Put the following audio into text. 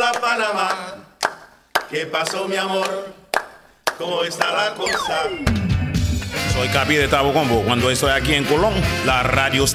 a Panamá. ¿Qué pasó, mi amor? ¿Cómo está la cosa? Soy Capi de Tabo Combo. Cuando estoy aquí en Colón, la radio está